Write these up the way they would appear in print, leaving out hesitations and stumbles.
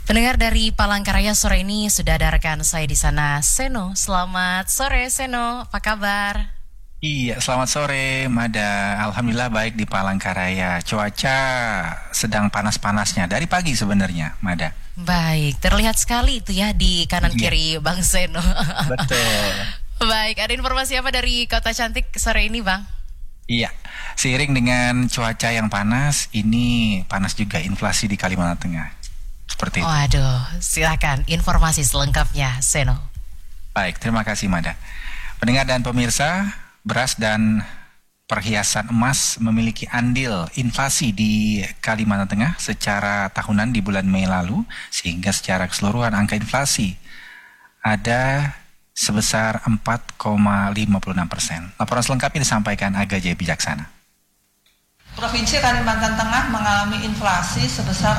Pendengar dari Palangkaraya sore ini sudah ada rekan saya di sana, Seno. Selamat sore, Seno. Apa kabar? Iya, selamat sore, Mada. Alhamdulillah baik di Palangkaraya. Cuaca sedang panas-panasnya dari pagi sebenarnya, Mada. Baik, terlihat sekali itu ya di kanan kiri Bang Seno. Betul. Baik, ada informasi apa dari Kota Cantik sore ini, Bang? Iya, seiring dengan cuaca yang panas, ini panas juga inflasi di Kalimantan Tengah. Seperti itu. Waduh, silakan informasi selengkapnya, Seno. Baik, terima kasih, Mada. Pendengar dan pemirsa, beras dan perhiasan emas memiliki andil inflasi di Kalimantan Tengah secara tahunan di bulan Mei lalu, sehingga secara keseluruhan angka inflasi ada sebesar 4,56%. Laporan selengkapnya disampaikan Aga Jaya Bijaksana. Provinsi Kalimantan Tengah mengalami inflasi sebesar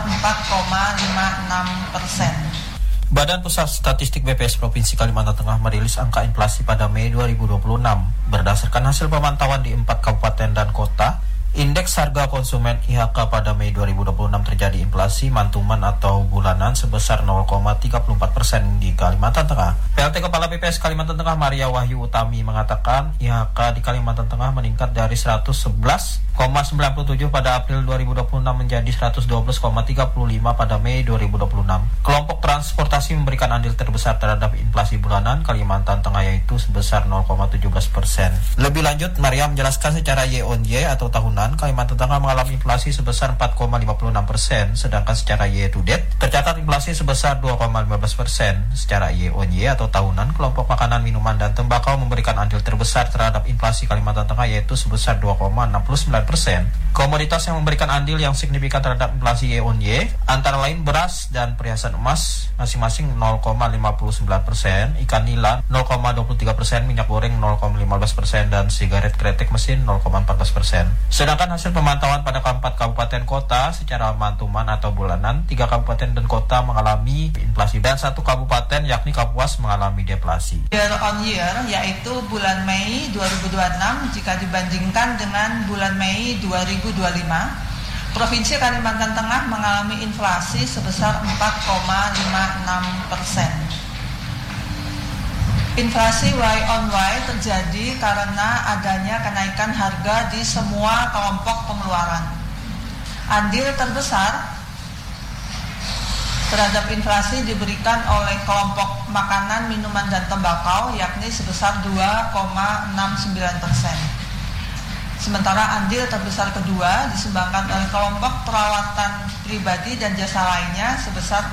4,56%. Badan Pusat Statistik BPS Provinsi Kalimantan Tengah merilis angka inflasi pada Mei 2026. Berdasarkan hasil pemantauan di 4 kabupaten dan kota, indeks harga konsumen IHK pada Mei 2026 terjadi inflasi mantuman atau bulanan sebesar 0,34% di Kalimantan Tengah. PLT Kepala BPS Kalimantan Tengah Maria Wahyu Utami mengatakan IHK di Kalimantan Tengah meningkat dari 111,97 pada April 2026 menjadi 112,35 pada Mei 2026. Kelompok transportasi memberikan andil terbesar terhadap inflasi bulanan Kalimantan Tengah yaitu sebesar 0,17%. Lebih lanjut, Maria menjelaskan secara Y-on-Y atau tahunan Kalimantan Tengah mengalami inflasi sebesar 4,56%, sedangkan secara year to date tercatat inflasi sebesar 2,15%. Secara Y-on-Y atau tahunan, kelompok makanan, minuman, dan tembakau memberikan andil terbesar terhadap inflasi Kalimantan Tengah yaitu sebesar 2,69%. Komoditas yang memberikan andil yang signifikan terhadap inflasi Y-on-Y antara lain beras dan perhiasan emas masing-masing 0,59%, ikan nila 0,23%, minyak goreng 0,15%, dan sigaret kretek mesin 0,14%. Sedangkan hasil pemantauan pada keempat kabupaten kota secara mantuman atau bulanan, 3 kabupaten dan kota mengalami inflasi dan 1 kabupaten yakni Kapuas mengalami deflasi. Year on year yaitu bulan Mei 2026 jika dibandingkan dengan bulan Mei 2025, Provinsi Kalimantan Tengah mengalami inflasi sebesar 4,56%. Inflasi Y on Y terjadi karena adanya kenaikan harga di semua kelompok pengeluaran. Andil terbesar terhadap inflasi diberikan oleh kelompok makanan, minuman, dan tembakau yakni sebesar 2,69%. Sementara andil terbesar kedua disumbangkan oleh kelompok perawatan pribadi dan jasa lainnya sebesar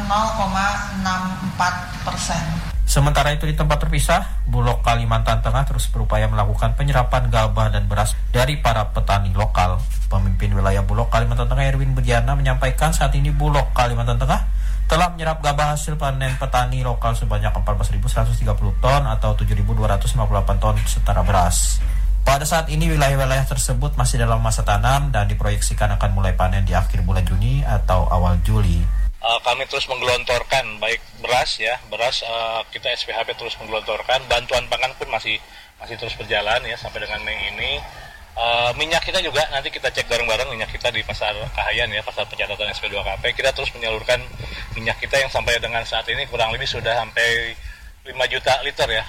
0,64%. Sementara itu di tempat terpisah, Bulog Kalimantan Tengah terus berupaya melakukan penyerapan gabah dan beras dari para petani lokal. Pemimpin wilayah Bulog Kalimantan Tengah Erwin Budiana menyampaikan saat ini Bulog Kalimantan Tengah telah menyerap gabah hasil panen petani lokal sebanyak 14.130 ton atau 7.258 ton setara beras. Pada saat ini wilayah-wilayah tersebut masih dalam masa tanam dan diproyeksikan akan mulai panen di akhir bulan Juni atau awal Juli. Kami terus menggelontorkan baik beras kita SPHP terus menggelontorkan, bantuan pangan pun masih terus berjalan ya sampai dengan Mei ini. Minyak kita juga nanti kita cek bareng-bareng minyak kita di pasar Kahayan ya, pasar pencatatan SP2KP. Kita terus menyalurkan minyak kita yang sampai dengan saat ini kurang lebih sudah sampai 5 juta liter ya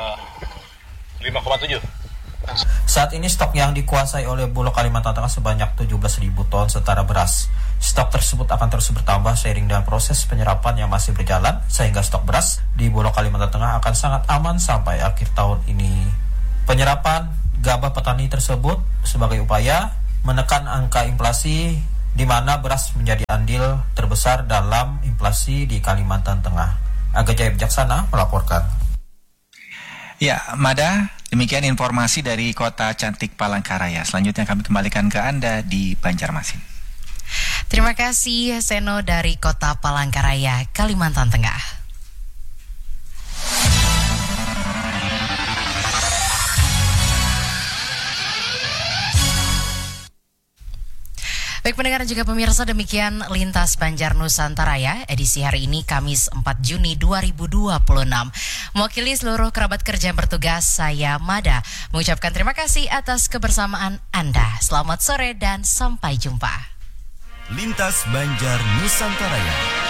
5,7. Saat ini stok yang dikuasai oleh Bulog Kalimantan Tengah sebanyak 17.000 ton setara beras. Stok tersebut akan terus bertambah seiring dengan proses penyerapan yang masih berjalan, sehingga stok beras di Bulog Kalimantan Tengah akan sangat aman sampai akhir tahun ini. Penyerapan gabah petani tersebut sebagai upaya menekan angka inflasi di mana beras menjadi andil terbesar dalam inflasi di Kalimantan Tengah. Aga Jaya Bijaksana melaporkan. Ya, Mada, demikian informasi dari Kota Cantik Palangkaraya. Selanjutnya kami kembalikan ke Anda di Banjarmasin. Terima kasih Seno dari Kota Palangkaraya, Kalimantan Tengah. Baik pendengar dan juga pemirsa, demikian Lintas Banjar Nusantara ya, edisi hari ini Kamis 4 Juni 2026. Mewakili seluruh kerabat kerja yang bertugas, saya Mada mengucapkan terima kasih atas kebersamaan Anda. Selamat sore dan sampai jumpa. Lintas Banjar Nusantara.